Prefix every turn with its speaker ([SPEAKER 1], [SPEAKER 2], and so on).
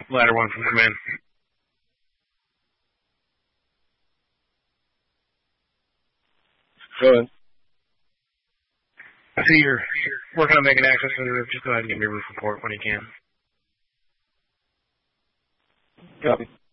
[SPEAKER 1] ladder one from command.
[SPEAKER 2] Go ahead.
[SPEAKER 1] I see you're working on making access to the roof. Just go ahead and give me a roof report when you can.
[SPEAKER 2] Copy.